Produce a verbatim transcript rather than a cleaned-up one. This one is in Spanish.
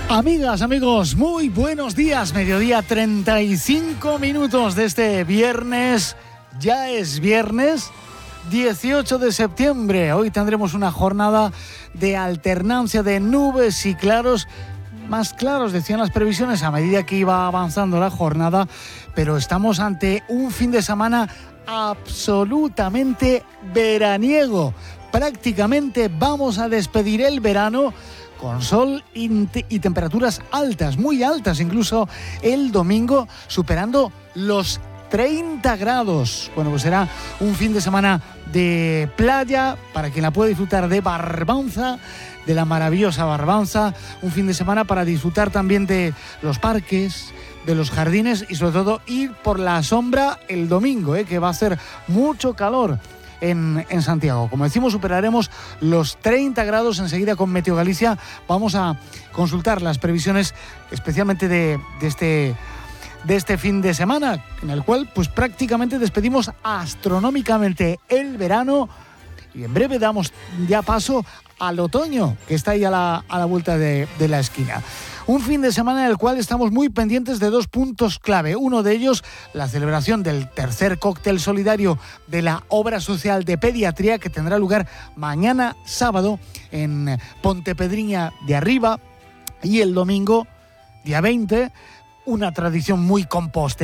Amigas, amigos, muy buenos días. Mediodía, treinta y cinco minutos de este viernes. Ya es viernes, dieciocho de septiembre. Hoy tendremos una jornada de alternancia de nubes y claros. Más claros, decían las previsiones, a medida que iba avanzando la jornada. Pero estamos ante un fin de semana absolutamente veraniego. Prácticamente vamos a despedir el verano con sol y, y temperaturas altas, muy altas, incluso el domingo superando los treinta grados. Bueno, pues será un fin de semana de playa para quien la pueda disfrutar, de Barbanza, de la maravillosa Barbanza, un fin de semana para disfrutar también de los parques, de los jardines y sobre todo ir por la sombra el domingo, ¿eh? Que va a hacer mucho calor En, en Santiago. Como decimos, superaremos los treinta grados enseguida con Meteo Galicia. Vamos a consultar las previsiones especialmente de, de, este, de este fin de semana, en el cual pues prácticamente despedimos astronómicamente el verano y en breve damos ya paso al otoño, que está ahí a la, a la vuelta de, de la esquina. Un fin de semana en el cual estamos muy pendientes de dos puntos clave. Uno de ellos, la celebración del tercer cóctel solidario de la obra social de pediatría, que tendrá lugar mañana sábado en Pontepedriña de Arriba, y el domingo, día veinte, una tradición muy compostera.